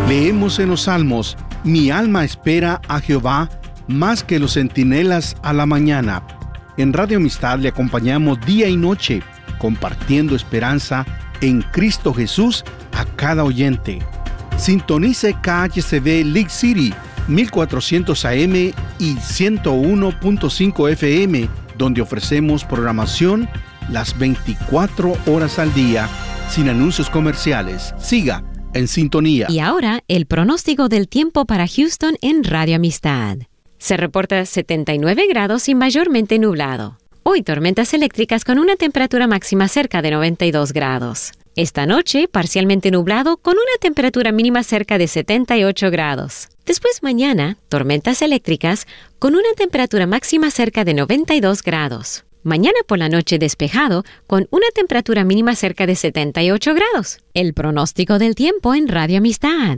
Leemos en los Salmos: mi alma espera a Jehová más que los centinelas a la mañana. En Radio Amistad le acompañamos día y noche, compartiendo esperanza en Cristo Jesús a cada oyente. Sintonice KHCB League City, 1400 AM y 101.5 FM, donde ofrecemos programación las 24 horas al día, sin anuncios comerciales. Siga en sintonía. Y ahora, el pronóstico del tiempo para Houston en Radio Amistad. Se reporta 79 grados y mayormente nublado. Hoy tormentas eléctricas con una temperatura máxima cerca de 92 grados. Esta noche, parcialmente nublado con una temperatura mínima cerca de 78 grados. Después mañana, tormentas eléctricas con una temperatura máxima cerca de 92 grados. Mañana por la noche despejado con una temperatura mínima cerca de 78 grados. El pronóstico del tiempo en Radio Amistad.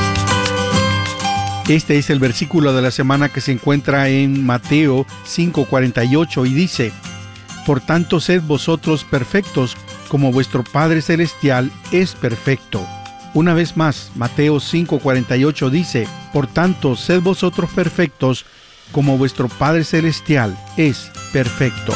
Este es el versículo de la semana que se encuentra en Mateo 5:48 y dice: por tanto, sed vosotros perfectos, como vuestro Padre Celestial es perfecto. Una vez más, Mateo 5:48 dice: por tanto, sed vosotros perfectos, como vuestro Padre Celestial es perfecto.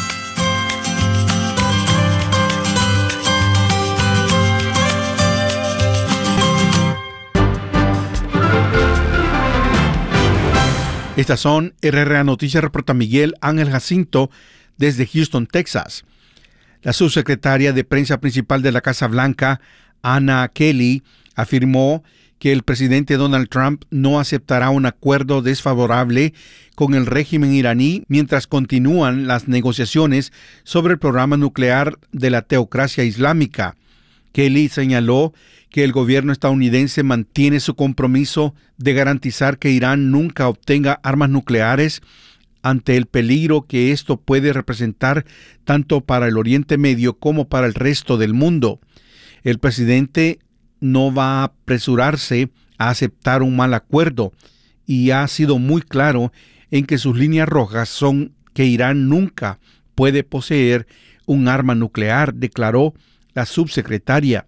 Estas son RRA Noticias, reporta Miguel Ángel Jacinto desde Houston, Texas. La subsecretaria de prensa principal de la Casa Blanca, Anna Kelly, afirmó que el presidente Donald Trump no aceptará un acuerdo desfavorable con el régimen iraní mientras continúan las negociaciones sobre el programa nuclear de la teocracia islámica. Kelly señaló que el gobierno estadounidense mantiene su compromiso de garantizar que Irán nunca obtenga armas nucleares ante el peligro que esto puede representar tanto para el Oriente Medio como para el resto del mundo. El presidente no va a apresurarse a aceptar un mal acuerdo y ha sido muy claro en que sus líneas rojas son que Irán nunca puede poseer un arma nuclear, declaró la subsecretaria.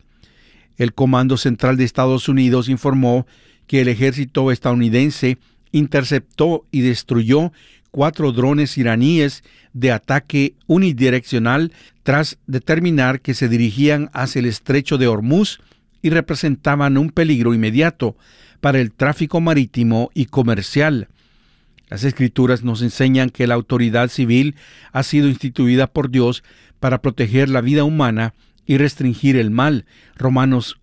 El Comando Central de Estados Unidos informó que el ejército estadounidense interceptó y destruyó 4 drones iraníes de ataque unidireccional tras determinar que se dirigían hacia el estrecho de Hormuz y representaban un peligro inmediato para el tráfico marítimo y comercial. Las Escrituras nos enseñan que la autoridad civil ha sido instituida por Dios para proteger la vida humana y restringir el mal. Romanos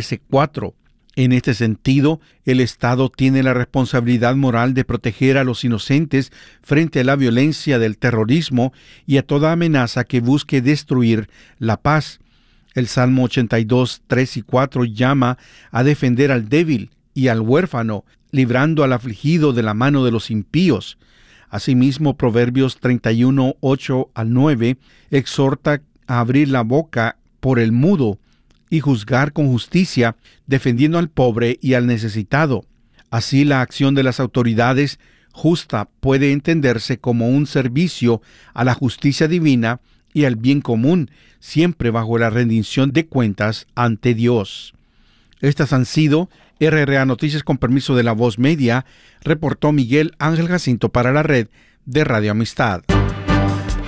13:4. En este sentido, el Estado tiene la responsabilidad moral de proteger a los inocentes frente a la violencia del terrorismo y a toda amenaza que busque destruir la paz. El Salmo 82, 3 y 4 llama a defender al débil y al huérfano, librando al afligido de la mano de los impíos. Asimismo, Proverbios 31, 8 al 9 exhorta a abrir la boca por el mudo y juzgar con justicia, defendiendo al pobre y al necesitado. Así, la acción de las autoridades justa puede entenderse como un servicio a la justicia divina y al bien común, siempre bajo la rendición de cuentas ante Dios. Estas han sido RRA Noticias con permiso de La Voz Media, reportó Miguel Ángel Jacinto para la red de Radio Amistad.